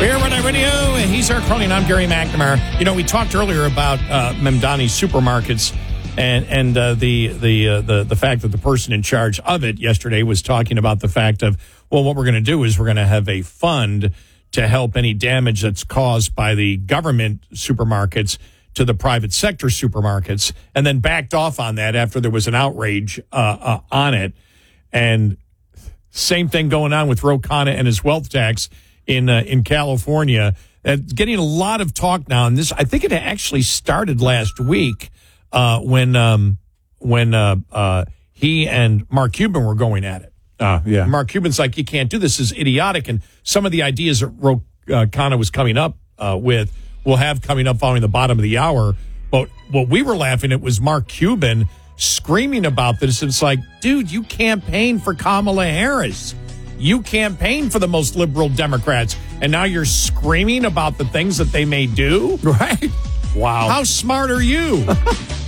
We're Running Radio. He's our crony, and I'm Gary McNamara. You know, we talked earlier about Mamdani Supermarkets and the fact that the person in charge of it yesterday was talking about the fact of, well, what we're going to do is we're going to have a fund to help any damage that's caused by the government supermarkets to the private sector supermarkets, and then backed off on that after there was an outrage on it. And same thing going on with Ro Khanna and his wealth tax in California. Getting a lot of talk now, and this, I think it actually started last week when he and Mark Cuban were going at it. Yeah. Mark Cuban's like, you can't do this. This is idiotic. And some of the ideas that Ro Khanna was coming up with will have coming up following the bottom of the hour. But what we were laughing at was Mark Cuban screaming about this. It's like, dude, you campaigned for Kamala Harris. You campaigned for the most liberal Democrats, and now you're screaming about the things that they may do? Right. Wow. How smart are you?